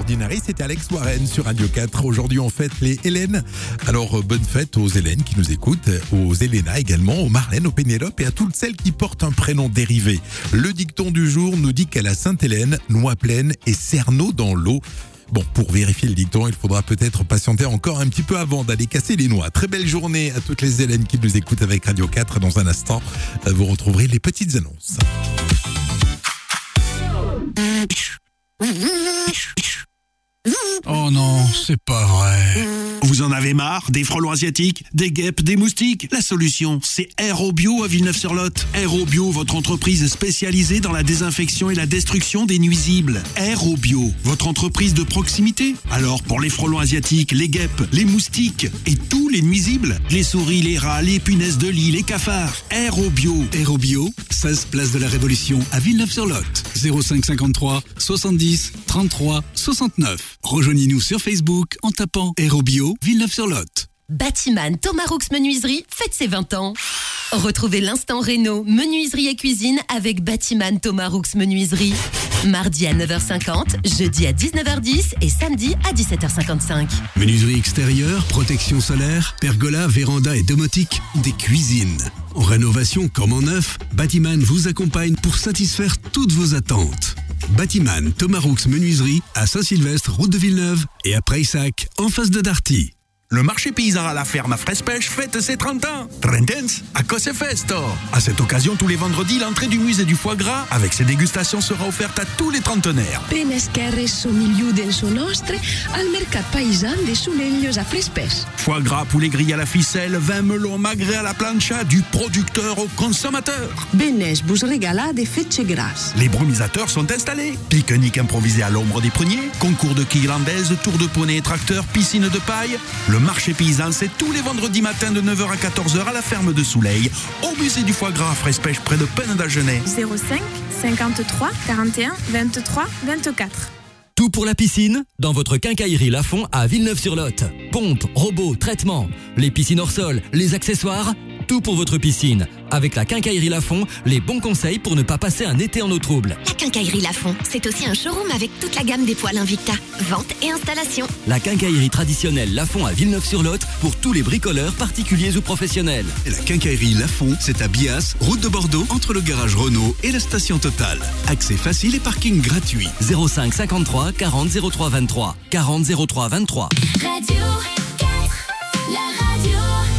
Ordinary, c'était Alex Warren sur Radio 4. Aujourd'hui, on fête les Hélènes. Alors, bonne fête aux Hélènes qui nous écoutent, aux Héléna également, aux Marlène, aux Pénélope et à toutes celles qui portent un prénom dérivé. Le dicton du jour nous dit qu'à la Sainte-Hélène, noix pleine et cerneau dans l'eau. Bon, pour vérifier le dicton, il faudra peut-être patienter encore un petit peu avant d'aller casser les noix. Très belle journée à toutes les Hélènes qui nous écoutent avec Radio 4. Dans un instant, vous retrouverez les petites annonces. Oh non, c'est pas vrai. Vous en avez marre des frelons asiatiques, des guêpes, des moustiques? La solution, c'est Aérobio à Villeneuve-sur-Lot. Aérobio, votre entreprise spécialisée dans la désinfection et la destruction des nuisibles. Aérobio, votre entreprise de proximité. Alors, pour les frelons asiatiques, les guêpes, les moustiques et tous les nuisibles, les souris, les rats, les punaises de lit, les cafards, Aérobio. Aérobio, 16 place de la Révolution à Villeneuve-sur-Lot. 05 53 70 33 69. Rejoignez-nous sur Facebook en tapant Aérobio Villeneuve-sur-Lot. Batiman Thomas Roux Menuiserie fête ses 20 ans. Retrouvez l'instant réno, menuiserie et cuisine avec Batiman Thomas Roux Menuiserie. Mardi à 9h50, jeudi à 19h10 et samedi à 17h55. Menuiserie extérieure, protection solaire, pergola, véranda et domotique, des cuisines. En rénovation comme en neuf, Batiman vous accompagne pour satisfaire toutes vos attentes. Batiman Thomas Roux Menuiserie à Saint-Sylvestre, route de Villeneuve et à Prayssac, en face de Darty. Le marché paysan à la ferme à Fraise-Pêche fête ses 30 ans. 30 ans à Cose Festo. À cette occasion, tous les vendredis, l'entrée du musée du foie gras avec ses dégustations sera offerte à tous les trentenaires. Penesquerres somigliuden su nostre al mercat paysan de Soulellos à Fraise-Pêche. Foie gras, poulet grillé à la ficelle, vin melon magret à la plancha, du producteur au consommateur. Benes vous regala de fetche grasse. Les brumisateurs sont installés. Pique-nique improvisé à l'ombre des pruniers, concours de quilles irlandaises, tour de poney et tracteur, piscine de paille. Le marché paysan, c'est tous les vendredis matins de 9h à 14h à la ferme de Souleil, au musée du foie gras à Fraise-Pêche près de Pennes-d'Agenais. 05 53 41 23 24. Tout pour la piscine, dans votre quincaillerie Lafont à Villeneuve-sur-Lot. Pompe, robots, traitements, les piscines hors sol, les accessoires, tout pour votre piscine. Avec la quincaillerie Lafont, les bons conseils pour ne pas passer un été en eau trouble. La quincaillerie Lafont, c'est aussi un showroom avec toute la gamme des poêles Invicta, vente et installation. La quincaillerie traditionnelle Lafont à Villeneuve-sur-Lot pour tous les bricoleurs, particuliers ou professionnels. Et la quincaillerie Lafont, c'est à Bias, route de Bordeaux, entre le garage Renault et la station Total. Accès facile et parking gratuit. 05 53 40 03 23. 40 03 23. Radio 4, la radio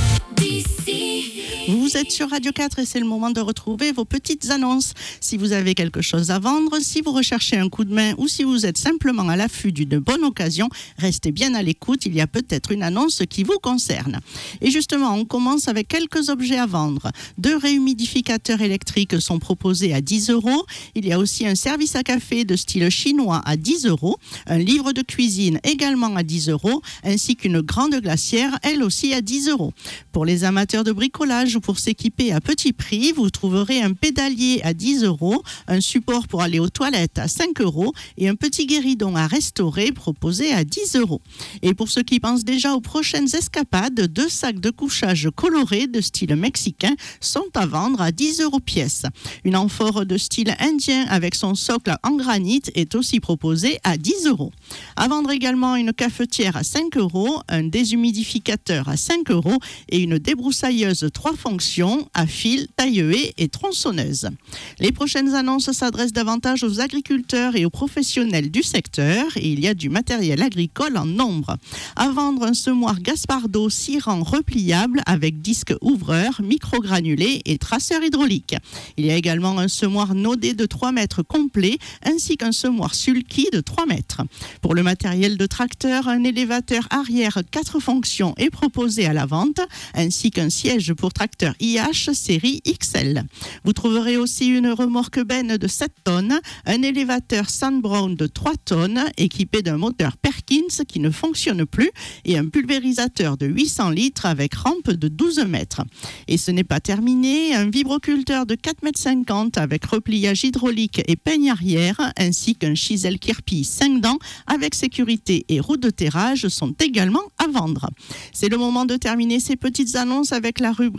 d'ici. Vous êtes sur Radio 4 et c'est le moment de retrouver vos petites annonces. Si vous avez quelque chose à vendre, si vous recherchez un coup de main ou si vous êtes simplement à l'affût d'une bonne occasion, restez bien à l'écoute, il y a peut-être une annonce qui vous concerne. Et justement, on commence avec quelques objets à vendre. 2 réhumidificateurs électriques sont proposés à 10 €. Il y a aussi un service à café de style chinois à 10 €, un livre de cuisine également à 10 €, ainsi qu'une grande glacière, elle aussi à 10 €. Pour les amateurs de bricolage ou pour s'équiper à petit prix, vous trouverez un pédalier à 10 €, un support pour aller aux toilettes à 5 € et un petit guéridon à restaurer proposé à 10 €. Et pour ceux qui pensent déjà aux prochaines escapades, 2 sacs de couchage colorés de style mexicain sont à vendre à 10 € pièce. Une amphore de style indien avec son socle en granit est aussi proposée à 10 €. À vendre également une cafetière à 5 €, un déshumidificateur à 5 € et une débroussailleuse 3 fonctions à fil, taille-haie et tronçonneuse. Les prochaines annonces s'adressent davantage aux agriculteurs et aux professionnels du secteur et il y a du matériel agricole en nombre. À vendre un semoir Gaspardo 6 rangs repliable avec disque ouvreur, microgranulé et traceur hydraulique. Il y a également un semoir Nodé de 3 mètres complet ainsi qu'un semoir Sulky de 3 mètres. Pour le matériel de tracteur, un élévateur arrière 4 fonctions est proposé à la vente ainsi qu'un siège pour tracteur IH série XL. Vous trouverez aussi une remorque benne de 7 tonnes, un élévateur Sandbrown de 3 tonnes équipé d'un moteur Perkins qui ne fonctionne plus et un pulvérisateur de 800 litres avec rampe de 12 mètres. Et ce n'est pas terminé, un vibroculteur de 4,50 m avec repliage hydraulique et peigne arrière ainsi qu'un chisel Kirpi 5 dents avec sécurité et roue de terrage sont également à vendre. C'est le moment de terminer ces petites annonces avec la rubrique Emploi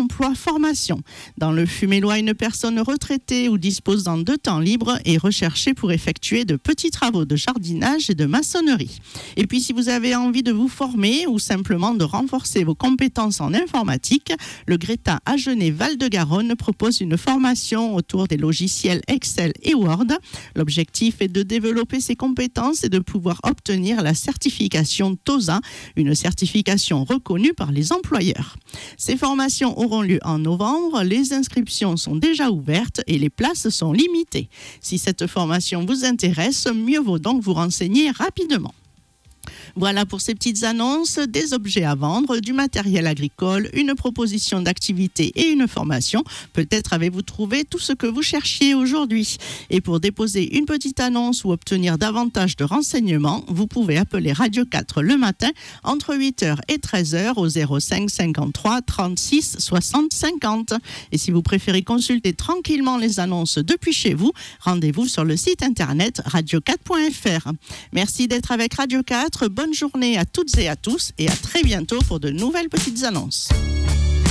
emploi formation. Dans le Fumélois, une personne retraitée ou disposant de temps libre est recherchée pour effectuer de petits travaux de jardinage et de maçonnerie. Et puis si vous avez envie de vous former ou simplement de renforcer vos compétences en informatique, le Greta Agenais Val-de-Garonne propose une formation autour des logiciels Excel et Word. L'objectif est de développer ses compétences et de pouvoir obtenir la certification TOSA, une certification reconnue par les employeurs. Ces formations auront lieu en novembre, les inscriptions sont déjà ouvertes et les places sont limitées. Si cette formation vous intéresse, mieux vaut donc vous renseigner rapidement. Voilà pour ces petites annonces, des objets à vendre, du matériel agricole, une proposition d'activité et une formation. Peut-être avez-vous trouvé tout ce que vous cherchiez aujourd'hui. Et pour déposer une petite annonce ou obtenir davantage de renseignements, vous pouvez appeler Radio 4 le matin entre 8h et 13h au 05 53 36 60 50. Et si vous préférez consulter tranquillement les annonces depuis chez vous, rendez-vous sur le site internet radio4.fr. Merci d'être avec Radio 4. Bonne journée à toutes et à tous et à très bientôt pour de nouvelles petites annonces.